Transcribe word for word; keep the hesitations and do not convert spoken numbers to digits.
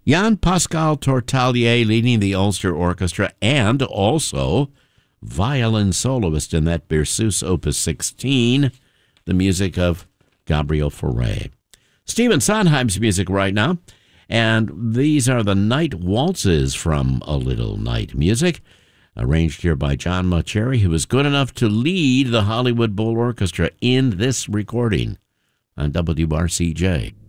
Jan Pascal Tortelier leading the Ulster Orchestra, and also violin soloist in that Berceuse Opus sixteen, the music of Gabriel Fauré. Stephen Sondheim's music right now, and these are the Night Waltzes from A Little Night Music, arranged here by John Mauceri, who was good enough to lead the Hollywood Bowl Orchestra in this recording on W R C J.